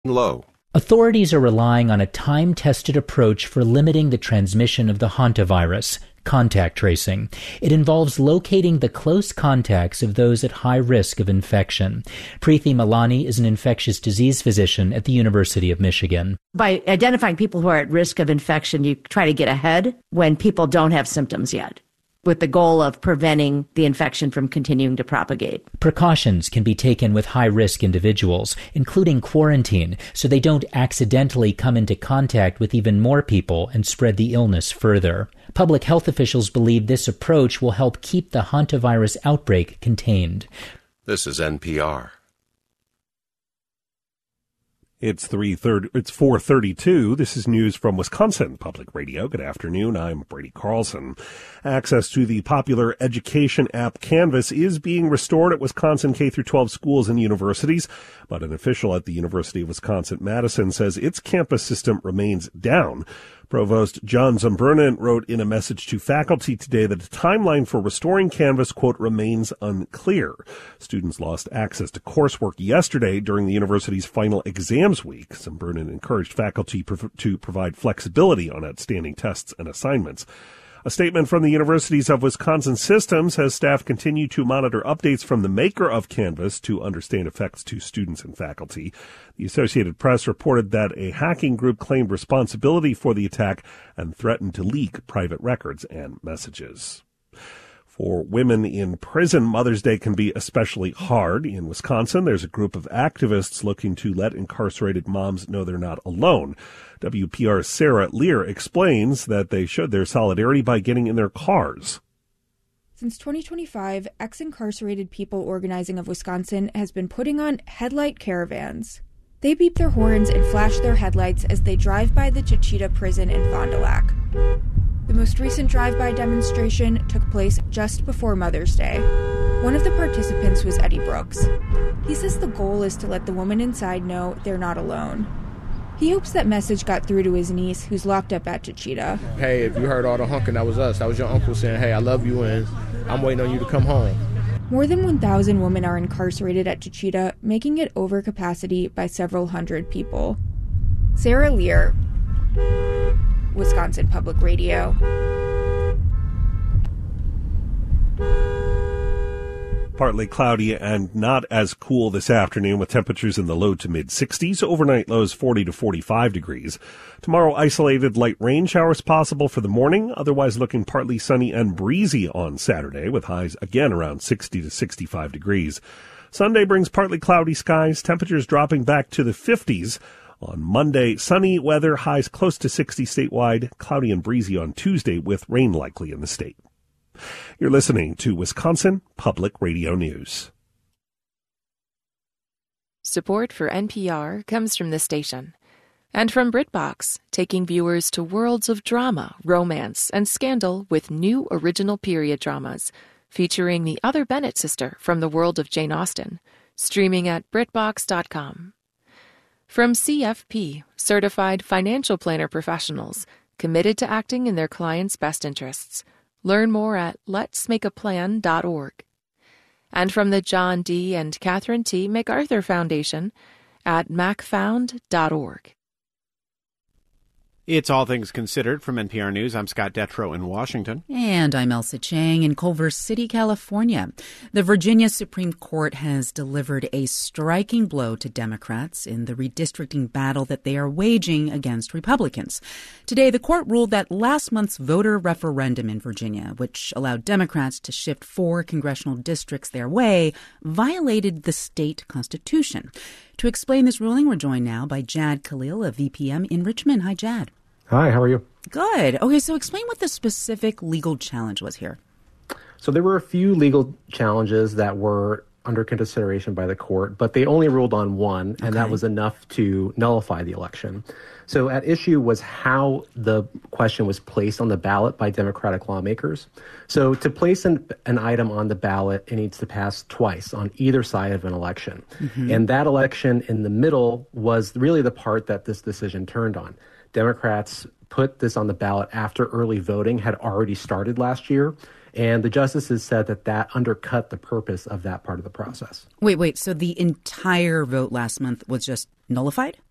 Low. Authorities are relying on a time-tested approach for limiting the transmission of the hantavirus, contact tracing. It involves locating the close contacts of those at high risk of infection. Preeti Malani is an infectious disease physician at the University of Michigan. By identifying people who are at risk of infection, you try to get ahead when people don't have symptoms yet, with the goal of preventing the infection from continuing to propagate. Precautions can be taken with high-risk individuals, including quarantine, so they don't accidentally come into contact with even more people and spread the illness further. Public health officials believe this approach will help keep the hantavirus outbreak contained. This is NPR. It's 4:32. This is news from Wisconsin Public Radio. Good afternoon. I'm Brady Carlson. Access to the popular education app Canvas is being restored at Wisconsin K-12 schools and universities, but an official at the University of Wisconsin-Madison says its campus system remains down. Provost John Zumbrunnan wrote in a message to faculty today that the timeline for restoring Canvas, quote, remains unclear. Students lost access to coursework yesterday during the university's final exams week. Zumbrunnan encouraged faculty to provide flexibility on outstanding tests and assignments. A statement from the Universities of Wisconsin system says staff continue to monitor updates from the maker of Canvas to understand effects to students and faculty. The Associated Press reported that a hacking group claimed responsibility for the attack and threatened to leak private records and messages. For women in prison, Mother's Day can be especially hard. In Wisconsin, there's a group of activists looking to let incarcerated moms know they're not alone. WPR's Sarah Lear explains that they showed their solidarity by getting in their cars. Since 2025, ex-incarcerated people organizing of Wisconsin has been putting on headlight caravans. They beep their horns and flash their headlights as they drive by the Chechita prison in Fond du Lac. The most recent drive-by demonstration took place just before Mother's Day. One of the participants was Eddie Brooks. He says the goal is to let the woman inside know they're not alone. He hopes that message got through to his niece, who's locked up at Chechita. Hey, if you heard all the honking, that was us. That was your uncle saying, hey, I love you and I'm waiting on you to come home. More than 1,000 women are incarcerated at Chechita, making it over capacity by several hundred people. Sarah Lear, Wisconsin Public Radio. Partly cloudy and not as cool this afternoon with temperatures in the low to mid 60s. Overnight lows 40 to 45 degrees. Tomorrow, isolated light rain showers possible for the morning. Otherwise looking partly sunny and breezy on Saturday with highs again around 60 to 65 degrees. Sunday brings partly cloudy skies, temperatures dropping back to the 50s. On Monday, sunny weather, highs close to 60 statewide, cloudy and breezy on Tuesday with rain likely in the state. You're listening to Wisconsin Public Radio News. Support for NPR comes from this station and from BritBox, taking viewers to worlds of drama, romance, and scandal with new original period dramas featuring the other Bennett sister from the world of Jane Austen, streaming at BritBox.com. From CFP, certified financial planner professionals committed to acting in their clients' best interests. Learn more at letsmakeaplan.org. And from the John D. and Catherine T. MacArthur Foundation at macfound.org. It's All Things Considered from NPR News. I'm Scott Detrow in Washington. And I'm Elsa Chang in Culver City, California. The Virginia Supreme Court has delivered a striking blow to Democrats in the redistricting battle that they are waging against Republicans. Today, the court ruled that last month's voter referendum in Virginia, which allowed Democrats to shift 4 congressional districts their way, violated the state constitution. To explain this ruling, we're joined now by Jad Khalil of VPM in Richmond. Hi, Jad. Hi, how are you? Good. Okay, so explain what the specific legal challenge was here. So there were a few legal challenges that were under consideration by the court, but they only ruled on one, and that was enough to nullify the election. So at issue was how the question was placed on the ballot by Democratic lawmakers. So to place an item on the ballot, it needs to pass twice on either side of an election. Mm-hmm. And that election in the middle was really the part that this decision turned on. Democrats put this on the ballot after early voting had already started last year. And the justices said that undercut the purpose of that part of the process. Wait. So the entire vote last month was just nullified?